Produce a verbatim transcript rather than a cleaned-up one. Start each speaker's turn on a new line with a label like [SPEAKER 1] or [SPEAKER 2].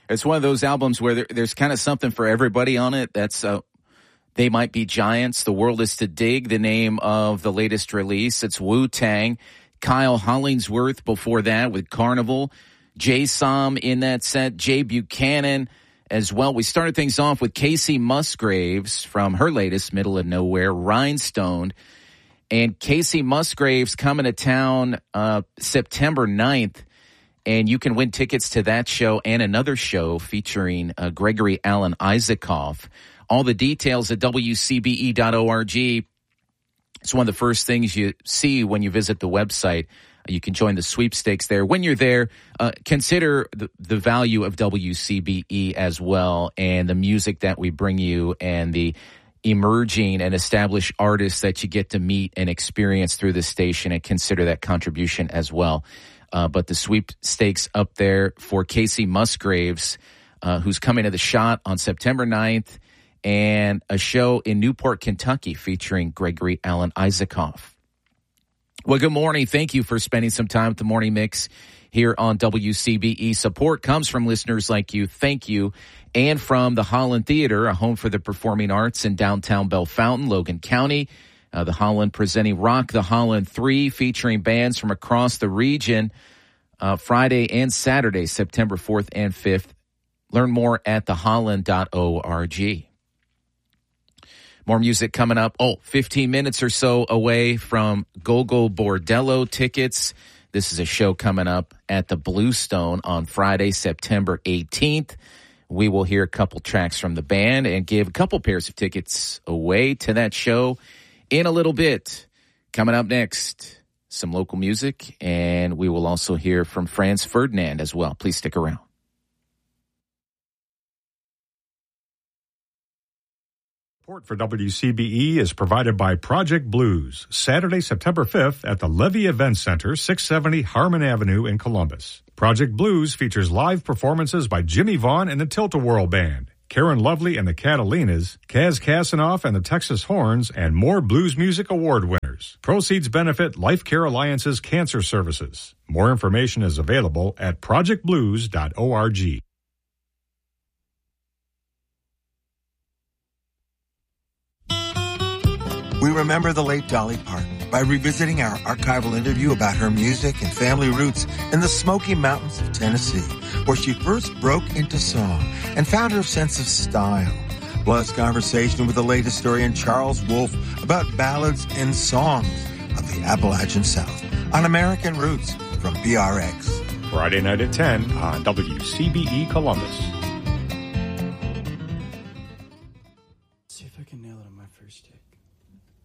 [SPEAKER 1] It's one of those albums where there, there's kind of something for everybody on it. That's uh, They Might Be Giants. The World Is to Dig, the name of the latest release. It's Wu-Tang. Kyle Hollingsworth before that with Carnival. Jay Som in that set. Jay Buchanan as well. We started things off with Casey Musgraves from her latest, Middle of Nowhere, Rhinestone. And Casey Musgraves coming to town uh, September ninth. And you can win tickets to that show and another show featuring uh, Gregory Alan Isaacoff. All the details at W C B E dot org. It's one of the first things you see when you visit the website. You can join the sweepstakes there. When you're there, uh, consider the, the value of W C B E as well and the music that we bring you and the emerging and established artists that you get to meet and experience through the station, and consider that contribution as well. Uh, but the sweepstakes up there for Casey Musgraves, uh, who's coming to the Shot on September ninth, and a show in Newport, Kentucky featuring Gregory Alan Isaacoff. Well, good morning. Thank you for spending some time with the Morning Mix here on W C B E. Support comes from listeners like you. Thank you. And from the Holland Theater, a home for the performing arts in downtown Bellefontaine, Logan County. Uh, the Holland presenting Rock the Holland three, featuring bands from across the region, uh, Friday and Saturday, September fourth and fifth. Learn more at the holland dot org. More music coming up. Oh, fifteen minutes or so away from Gogo Bordello tickets. This is a show coming up at the Bluestone on Friday, September eighteenth. We will hear a couple tracks from the band and give a couple pairs of tickets away to that show in a little bit. Coming up next, some local music, and we will also hear from Franz Ferdinand as well. Please stick around.
[SPEAKER 2] Support for W C B E is provided by Project Blues, Saturday, September fifth at the Levy Event Center, six seventy Harmon Avenue in Columbus. Project Blues features live performances by Jimmy Vaughn and the Tilt-A-Whirl Band, Karen Lovely and the Catalinas, Kaz Kasanoff and the Texas Horns, and more blues music award winners. Proceeds benefit Life Care Alliance's cancer services. More information is available at project blues dot org.
[SPEAKER 3] We remember the late Dolly Parton by revisiting our archival interview about her music and family roots in the Smoky Mountains of Tennessee, where she first broke into song and found her sense of style. Plus, conversation with the late historian Charles Wolfe about ballads and songs of the Appalachian South on American Roots from B R X.
[SPEAKER 2] Friday night at ten on W C B E Columbus.
[SPEAKER 4] See if I can nail it on my first take.